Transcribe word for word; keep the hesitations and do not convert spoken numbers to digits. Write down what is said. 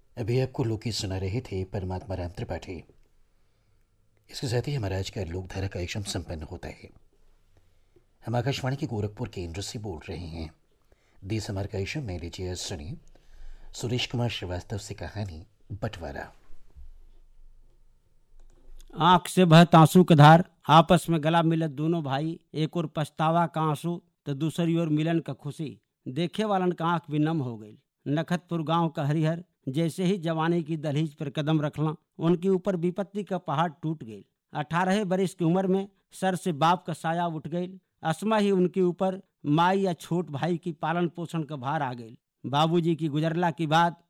अभी आपको लोकी सुना रहे थे परमात्मा राम त्रिपाठी। इसके साथ ही हमारा आज का लोकधारा कार्यक्रम संपन्न होता है। हम आकाशवाणी के गोरखपुर केंद्र से बोल रहे हैं। देश हमारे कार्यक्रम में लीजिए सुनिए सुरेश कुमार श्रीवास्तव से कहानी बंटवारा। आंख से बहत आंसू के धार, आपस में गला मिलत दोनों भाई। एक और पछतावा का आंसू तो दूसरी ओर मिलन का खुशी। देखे वालन का आंख भी नम हो गई। नखतपुर गांव का हरिहर जैसे ही जवानी की दहलीज पर कदम रखला, उनके ऊपर विपत्ति का पहाड़ टूट गई। अठारह बरस की उम्र में सर से बाप का साया उठ गई। असमा ही उनके ऊपर माई या छोट भाई की पालन पोषण का भार आ गई। बाबूजी की गुजरला के बाद